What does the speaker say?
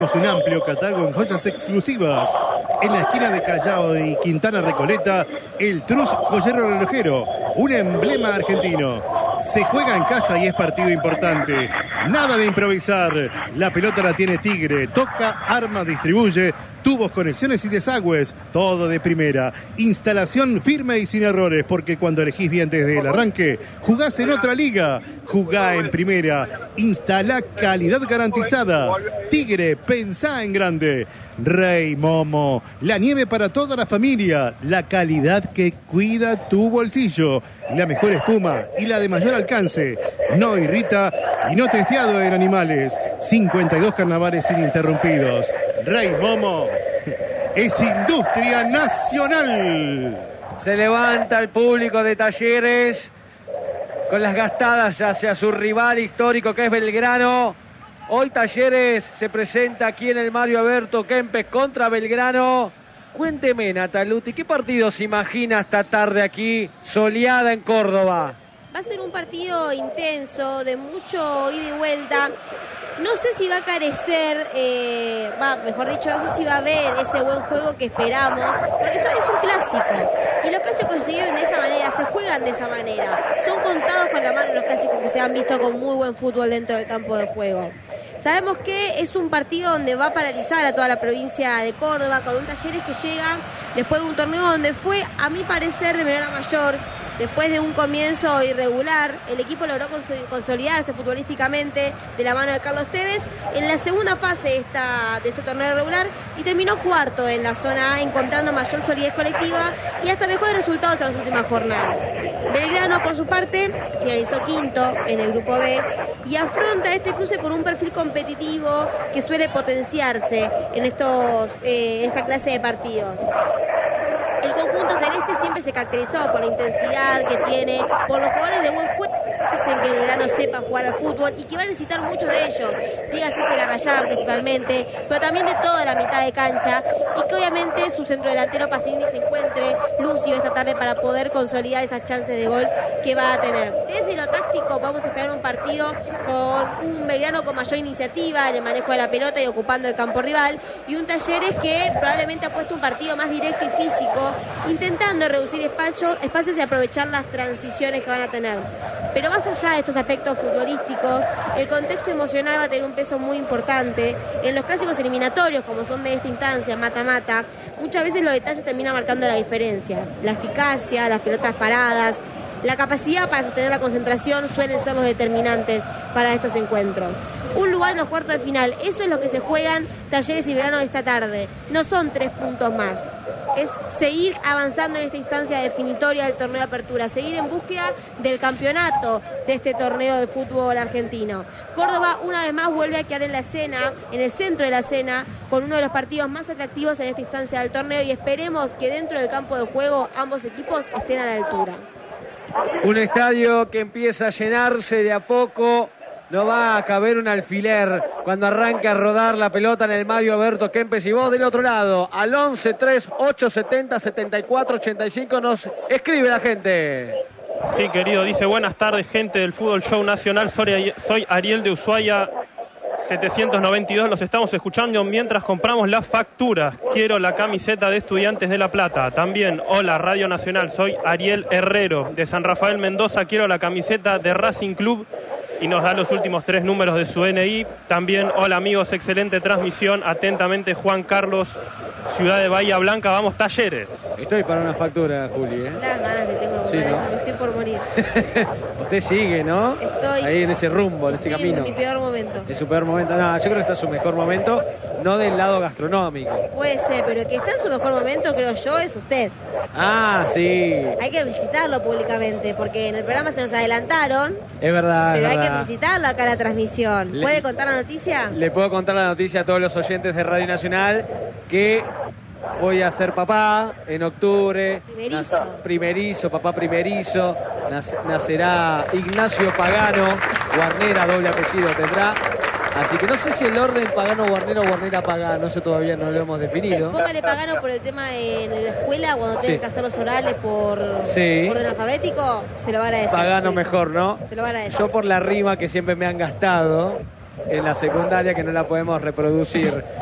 Un amplio catálogo en joyas exclusivas. En la esquina de Callao y Quintana Recoleta, el Trus Joyero Relojero, un emblema argentino. Se juega en casa y es partido importante. Nada de improvisar. La pelota la tiene Tigre. Toca, arma, distribuye. Tubos, conexiones y desagües. Todo de primera. Instalación firme y sin errores. Porque cuando elegís bien desde el arranque, jugás en otra liga. Jugá en primera. Instala calidad garantizada. Tigre, pensá en grande. Rey Momo, la nieve para toda la familia, la calidad que cuida tu bolsillo, la mejor espuma y la de mayor alcance, no irrita y no testeado en animales, 52 carnavales ininterrumpidos. Rey Momo es industria nacional. Se levanta el público de Talleres con las gastadas hacia su rival histórico que es Belgrano. Hoy Talleres se presenta aquí en el Mario Alberto Kempes contra Belgrano. Cuénteme, Nataluti, ¿qué partido se imagina esta tarde aquí, soleada en Córdoba? Va a ser un partido intenso, de mucho ida y vuelta. No sé si va a carecer, mejor dicho, no sé si va a haber ese buen juego que esperamos, porque eso es un clásico. Y los clásicos se viven de esa manera, se juegan de esa manera. Son contados con la mano los clásicos que se han visto con muy buen fútbol dentro del campo de juego. Sabemos que es un partido donde va a paralizar a toda la provincia de Córdoba, con un Talleres que llega después de un torneo donde fue, a mi parecer, de menor a mayor. Después de un comienzo irregular, el equipo logró consolidarse futbolísticamente de la mano de Carlos Tevez en la segunda fase de este torneo irregular y terminó cuarto en la zona A, encontrando mayor solidez colectiva y hasta mejores resultados en las últimas jornadas. Belgrano, por su parte, finalizó quinto en el grupo B y afronta este cruce con un perfil competitivo que suele potenciarse en esta clase de partidos. El conjunto celeste siempre se caracterizó por la intensidad que tiene, por los jugadores de buen juego que hacen que el Belgrano sepa jugar al fútbol y que va a necesitar mucho de ellos, dígase Garrayán principalmente, pero también de toda la mitad de cancha y que obviamente su centrodelantero Pasolini se encuentre lúcido esta tarde para poder consolidar esas chances de gol que va a tener. Desde lo táctico vamos a esperar un partido con un Belgrano con mayor iniciativa en el manejo de la pelota y ocupando el campo rival y un Talleres que probablemente ha puesto un partido más directo y físico, intentando reducir espacios y aprovechar las transiciones que van a tener. Pero más allá de estos aspectos futbolísticos, el contexto emocional va a tener un peso muy importante. En los clásicos eliminatorios, como son de esta instancia, mata-mata, muchas veces los detalles terminan marcando la diferencia. La eficacia, las pelotas paradas, la capacidad para sostener la concentración suelen ser los determinantes para estos encuentros. Un lugar en los cuartos de final, eso es lo que se juegan Talleres y Belgrano esta tarde. No son 3 puntos más. Es seguir avanzando en esta instancia definitoria del torneo de apertura, seguir en búsqueda del campeonato de este torneo de fútbol argentino. Córdoba una vez más vuelve a quedar en la escena, en el centro de la escena, con uno de los partidos más atractivos en esta instancia del torneo y esperemos que dentro del campo de juego ambos equipos estén a la altura. Un estadio que empieza a llenarse de a poco. No va a caber un alfiler cuando arranque a rodar la pelota en el Mario Alberto Kempes. Y vos del otro lado, al 11-3-870-74-85 nos escribe la gente. Sí, querido, dice: buenas tardes, gente del Fútbol Show Nacional. Soy Ariel de Ushuaia 792. Los estamos escuchando mientras compramos las facturas. Quiero la camiseta de Estudiantes de La Plata. También, hola, Radio Nacional. Soy Ariel Herrero de San Rafael Mendoza. Quiero la camiseta de Racing Club. Y nos da los últimos 3 números de su DNI. También, hola amigos, excelente transmisión. Atentamente, Juan Carlos, Ciudad de Bahía Blanca. Vamos, Talleres. Estoy para una factura, Juli, ¿eh? Las ganas que tengo de sí, comprar ¿no? eso, me estoy por morir. Usted sigue, ¿no? Estoy ahí en ese rumbo, en ese camino. En mi peor momento. En su peor momento. No, yo creo que está en su mejor momento, no del lado gastronómico. Puede ser, pero el que está en su mejor momento, creo yo, es usted. Ah, sí. Hay que felicitarlo públicamente, porque en el programa se nos adelantaron. Es verdad, pero es hay verdad. que felicitarlo acá en la transmisión. ¿Puede contar la noticia? Le puedo contar la noticia a todos los oyentes de Radio Nacional que voy a ser papá en octubre. Primerizo. Papá primerizo. Nacerá Ignacio Pagano Guarnera, doble apellido tendrá. Así que no sé si el orden Pagano-Guarnera o Guarnera-Pagano, eso todavía no lo hemos definido. Póngale Pagano por el tema en la escuela, cuando tienen que hacer los orales por orden alfabético, se lo va a agradecer. Pagano mejor, ¿no? Se lo va a agradecer. Yo por la rima que siempre me han gastado, en la secundaria que no la podemos reproducir.